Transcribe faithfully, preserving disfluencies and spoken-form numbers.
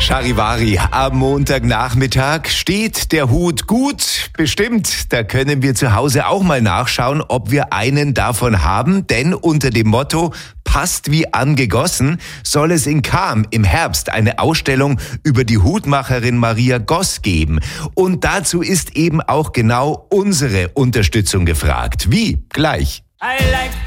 Charivari, am Montagnachmittag steht der Hut gut. Bestimmt, da können wir zu Hause auch mal nachschauen, ob wir einen davon haben. Denn unter dem Motto "Passt wie angegossen" soll es in Cham im Herbst eine Ausstellung über die Hutmacherin Maria Goss geben. Und dazu ist eben auch genau unsere Unterstützung gefragt. Wie? Gleich. I like